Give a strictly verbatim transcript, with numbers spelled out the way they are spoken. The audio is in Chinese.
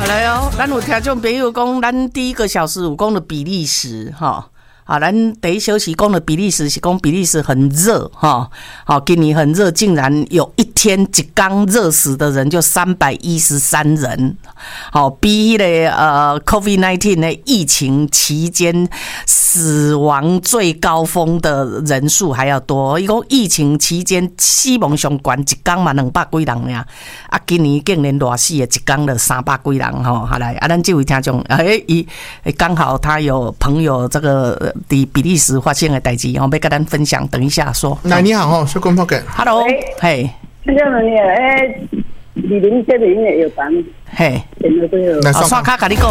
来哦，咱有听众朋友讲，咱第一个小时有讲的比利时哈。啊，咱第一小时讲的比利时是讲比利时很热哈，好，今年很热，竟然有一天一缸热死的人就三百一十三人，好，比那个呃 COVID 十九 的疫情期间死亡最高峰的人数还要多。伊讲疫情期间死亡上悬一缸嘛两百几人呀，啊，今年竟然热死的一缸了三百几人吼，好来，啊，咱这位听众，哎，伊刚好他有朋友这个。在比利时发生的代志，我要跟咱分享。等一下说。 那你好，是公婆给。 Hello， 嘿。 听众朋友，诶，二零这边的药房， 嘿， 电话都有。 那刷卡跟你讲。